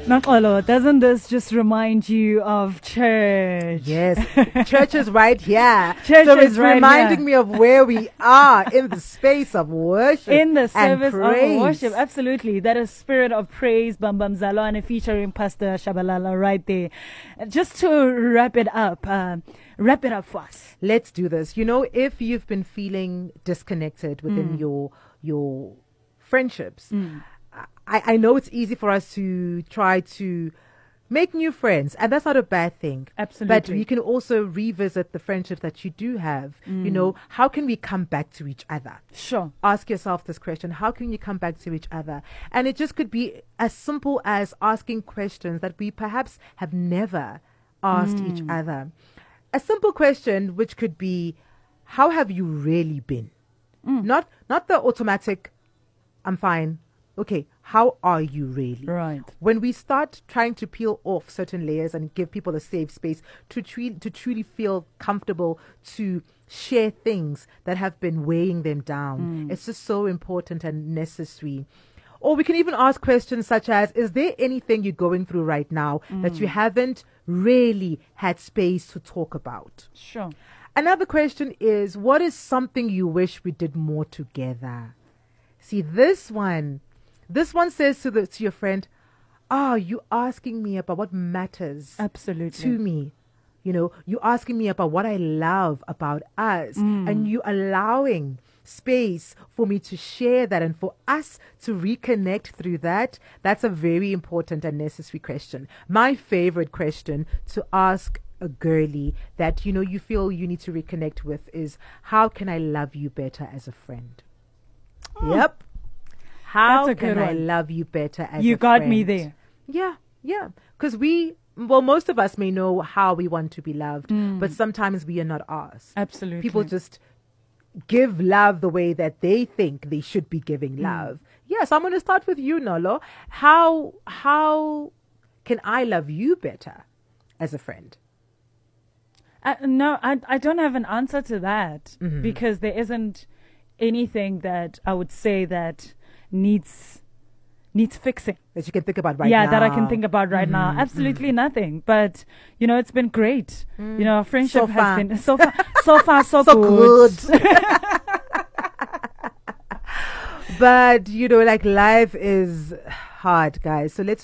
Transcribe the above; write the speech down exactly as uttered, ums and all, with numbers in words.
Naqolo, doesn't this just remind you of church? Yes, church is right here. Church so is it's right reminding here. me of where we are in the space of worship. In the and service of praise. worship, absolutely. That is Spirit of Praise, Bam Bam Zalwane, featuring Pastor Shabalala right there. Just to wrap it up, uh, wrap it up for us. Let's do this. You know, if you've been feeling disconnected within Mm. your your friendships, Mm. I, I know it's easy for us to try to make new friends, and that's not a bad thing. Absolutely. But you can also revisit the friendship that you do have. You Mm. know, how can we come back to each other? Sure. Ask yourself this question: how can you come back to each other? And it just could be as simple as asking questions that we perhaps have never asked each Mm. other. A simple question which could be, how have you really been? Mm. Not not the automatic, I'm fine. Okay, how are you really? Right. When we start trying to peel off certain layers and give people a safe space to tre- to truly feel comfortable to share things that have been weighing them down, Mm. it's just so important and necessary. Or we can even ask questions such as, is there anything you're going through right now that you Mm. haven't really had space to talk about? Sure. Another question is, what is something you wish we did more together? See, this one, this one says to the to your friend, "Ah, you asking me about what matters Absolutely. to me. You know, you asking me about what I love about us, Mm. and you allowing space for me to share that and for us to reconnect through that." That's a very important and necessary question. My favorite question to ask a girly that, you know, you feel you need to reconnect with is, how can I love you better as a friend? Mm. Yep. How That's a can good I one. love you better as You a got friend? me there. Yeah, yeah. Because we, well, most of us may know how we want to be loved, Mm. but sometimes we are not asked. Absolutely. People just give love the way that they think they should be giving Mm. love. Yes, I'm going to start with you, Nolo. How how can I love you better as a friend? Uh, no, I I don't have an answer to that Mhm. because there isn't anything that I would say that needs needs fixing. That you can think about right yeah, now. that I can think about right now. Mhm, Absolutely nothing. But you know, it's been great. Mm. You know, our friendship So has far. been so far so far so, So good. But, you know, like, life is hard, guys. So let's